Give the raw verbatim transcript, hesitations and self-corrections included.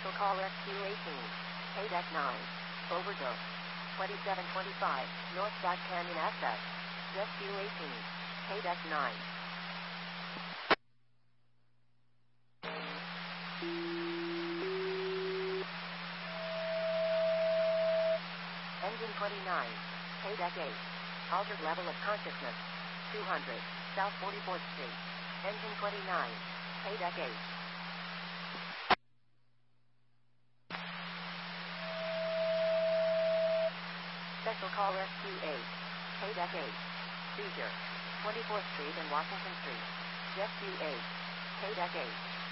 Special Call Rescue eighteen. Paydeck nine. Overdose. twenty-seven twenty-five, North Black Canyon S S. Rescue eighteen. Paydeck nine. Engine twenty-nine. Paydeck eight. Altered level of consciousness. two hundred. South forty-fourth Street. Engine twenty-nine. Paydeck eight. Special Call Rescue eight. Paydeck eight. Seizure. twenty-fourth Street and Washington Street. Rescue eight. Paydeck eight.